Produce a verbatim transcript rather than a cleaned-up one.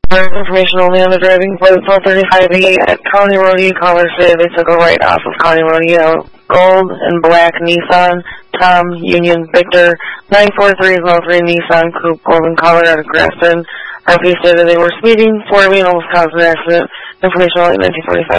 Information only on the driving plate, twelve thirty-five E at County Road E. Callers say they took a right off of County Road E. Gold and black Nissan, Tom, Union, Victor, nine four three oh three Nissan Coupe, golden color out of Grafton. R P stated they were speeding, four vehicles caused an accident. Information only nineteen forty-five.